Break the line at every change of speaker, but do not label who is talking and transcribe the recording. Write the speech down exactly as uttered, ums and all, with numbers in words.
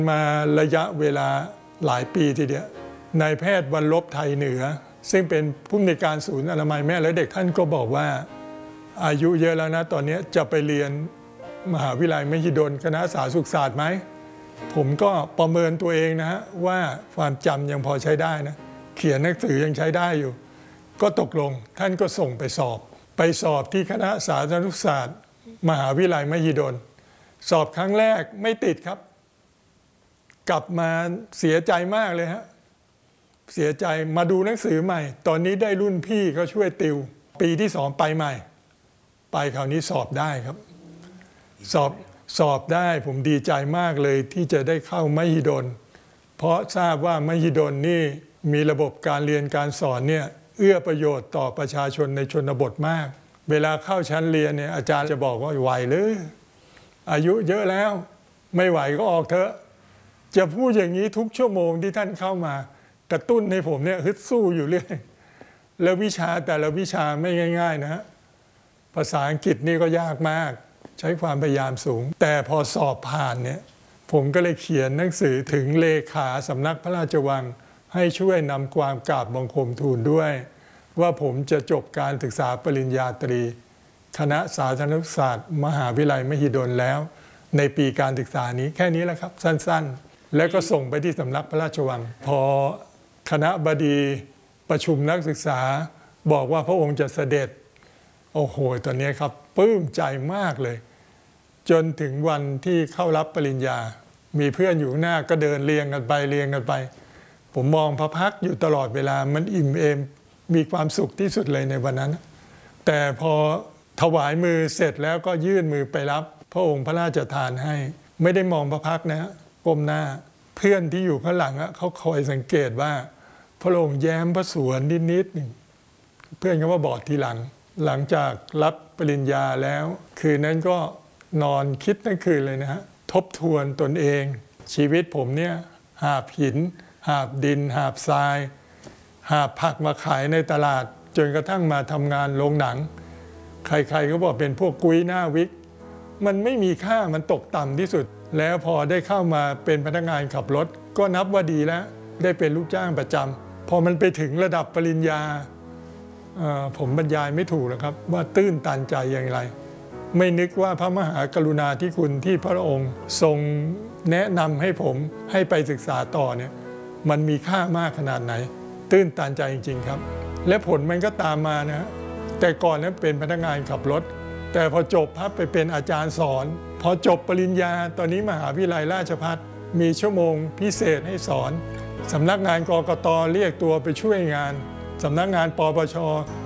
มาระยะเวลาหลายปีทีเดียวนายแพทย์วรรลบไทยเหนือซึ่งเป็นผู้อำนวยการศูนย์อนามัยแม่และเด็กท่านก็บอกว่าอายุเยอะแล้วนะตอนนี้จะไปเรียนมหาวิทยาลัยมหิดลคณะสาธารณสุขศาสตร์ไหมผมก็ประเมินตัวเองนะฮะว่าความจำยังพอใช้ได้นะเขียนหนังสือยังใช้ได้อยู่ก็ตกลงท่านก็ส่งไปสอบไปสอบที่คณะสาธารณสุขศาสตร์มหาวิทยาลัยมหิดลสอบครั้งแรกไม่ติดครับกลับมาเสียใจมากเลยฮะเสียใจมาดูหนังสือใหม่ตอนนี้ได้รุ่นพี่เขาช่วยติวปีที่สองไปใหม่ไปคราวนี้สอบได้ครับสอบสอบได้ผมดีใจมากเลยที่จะได้เข้ามหิดลเพราะทราบว่ามหิดลนี่มีระบบการเรียนการสอนเนี่ยเอื้อประโยชน์ต่อประชาชนในชนบทมากเวลาเข้าชั้นเรียนเนี่ยอาจารย์จะบอกว่าไหวหรืออายุเยอะแล้วไม่ไหวก็ออกเถอะจะพูดอย่างนี้ทุกชั่วโมงที่ท่านเข้ามากระตุ้นให้ผมเนี่ยฮึดสู้อยู่เรื่อยแล้ววิชาแต่ละวิชาไม่ง่ายๆนะภาษาอังกฤษนี่ก็ยากมากใช้ความพยายามสูงแต่พอสอบผ่านเนี่ยผมก็เลยเขียนหนังสือถึงเลขาสำนักพระราชวังให้ช่วยนำความกราบบังคมทูลด้วยว่าผมจะจบการศึกษาปริญญาตรีคณะสาธารณศาสตร์มหาวิทยาลัยมหิดลแล้วในปีการศึกษานี้แค่นี้แหละครับสั้นๆแล้วก็ส่งไปที่สำนักพระราชวังพอคณะบดีประชุมนักศึกษาบอกว่าพระองค์จะเสด็จโอ้โหตอนนี้ครับปลื้มใจมากเลยจนถึงวันที่เข้ารับปริญญามีเพื่อนอยู่หน้าก็เดินเรียงกันไปเรียงกันไปผมมองพระพักตร์อยู่ตลอดเวลามันอิ่มเอมมีความสุขที่สุดเลยในวันนั้นแต่พอถวายมือเสร็จแล้วก็ยื่นมือไปรับพระองค์พระราชทานให้ไม่ได้มองพระพักตร์นะก้มหน้าเพื่อนที่อยู่ข้างหลังเขาคอยสังเกตว่าพระองค์แย้มพระสวนนิดๆหนึ่งเพื่อนก็มาบอกทีหลังหลังจากรับปริญญาแล้วคืนนั้นก็นอนคิดทั้งคืนเลยนะฮะทบทวนตนเองชีวิตผมเนี่ยหาบหินหาบดินหาบทรายหาบผักมาขายในตลาดจนกระทั่งมาทำงานโรงหนังใครๆก็บอกเป็นพวกกุ้ยหน้าวิกมันไม่มีค่ามันตกต่ำที่สุดแล้วพอได้เข้ามาเป็นพนักงานขับรถก็นับว่าดีแล้วได้เป็นลูกจ้างประจำพอมันไปถึงระดับปริญญาผมบรรยายไม่ถูกนะครับว่าตื้นตันใจอย่างไรไม่นึกว่าพระมหากรุณาธิคุณที่พระองค์ทรงแนะนำให้ผมให้ไปศึกษาต่อเนี่ยมันมีค่ามากขนาดไหนตื้นตันใจจริงๆครับและผลมันก็ตามมานะแต่ก่อนนั้นเป็นพนักงานขับรถแต่พอจบพับไปเป็นอาจารย์สอนพอจบปริญญาตอนนี้มหาวิทยาลัยราชภัฏมีชั่วโมงพิเศษให้สอนสำนักงานกกต.เรียกตัวไปช่วยงานสำนักงานปปช